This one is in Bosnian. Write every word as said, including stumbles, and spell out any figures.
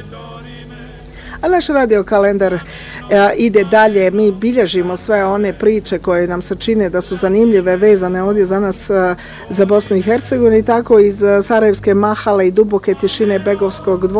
A naš radio kalendar e, ide dalje, mi bilježimo sve one priče koje nam se čine da su zanimljive, vezane ovdje za nas e, za Bosnu i Hercegovinu i tako iz Sarajevske mahale i duboke tišine Begovskog dvora.